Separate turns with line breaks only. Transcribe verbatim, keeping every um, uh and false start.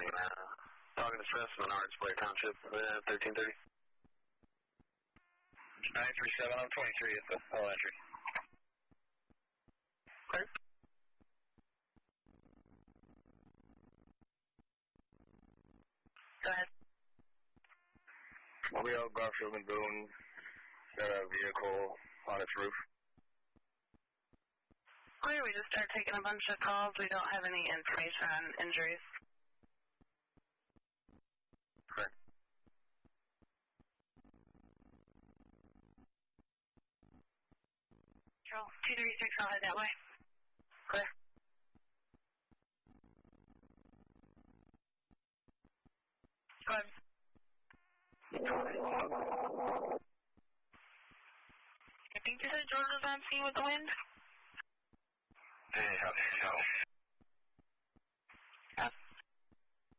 Uh, talking to Seth, Menards, Blair Township, uh, thirteen thirty.
nine three seven, I'm twenty-three at the elementary.
Okay.
Go ahead.
Leo, Garfield, and Boone got a vehicle on its roof.
Clear, we just started taking a bunch of calls. We don't have any information on injuries.
Correct.
Control, two three six, I'll head that way. Clear. Go ahead. I think you said Jordan was on scene with the wind?
Hey, how's it going?